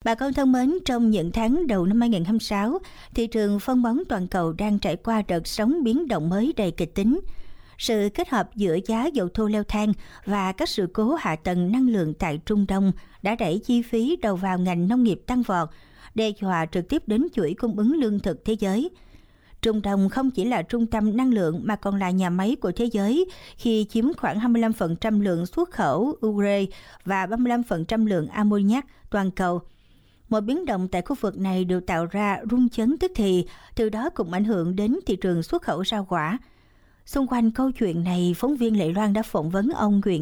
Bà con thân mến, trong những tháng đầu năm 2026, thị trường phân bón toàn cầu đang trải qua đợt sóng biến động mới đầy kịch tính. Sự kết hợp giữa giá dầu thô leo thang và các sự cố hạ tầng năng lượng tại Trung Đông đã đẩy chi phí đầu vào ngành nông nghiệp tăng vọt, đe dọa trực tiếp đến chuỗi cung ứng lương thực thế giới. Trung Đông không chỉ là trung tâm năng lượng mà còn là nhà máy của thế giới khi chiếm khoảng 25% lượng xuất khẩu ure và 35% lượng ammoniac toàn cầu. Mọi biến động tại khu vực này đều tạo ra rung chấn tức thì, từ đó cũng ảnh hưởng đến thị trường xuất khẩu rau quả. Xung quanh câu chuyện này, phóng viên Lệ Loan đã phỏng vấn ông Nguyễn